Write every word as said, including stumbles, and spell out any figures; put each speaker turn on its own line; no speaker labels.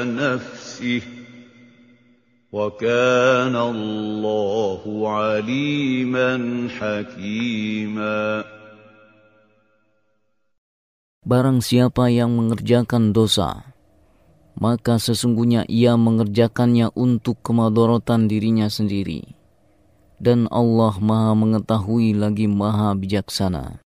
نفسه وكان الله عليما حكيما.
Barang siapa yang mengerjakan dosa, maka sesungguhnya ia mengerjakannya untuk kemadharatan dirinya sendiri. Dan Allah Maha mengetahui lagi Maha bijaksana.